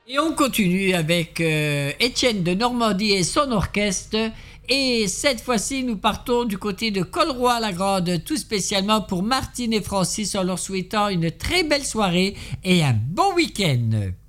Et on continue avec Étienne de Normandie et son orchestre. Et cette fois-ci, nous partons du côté de Colroy-la-Grande, tout spécialement pour Martine et Francis, en leur souhaitant une très belle soirée et un bon week-end.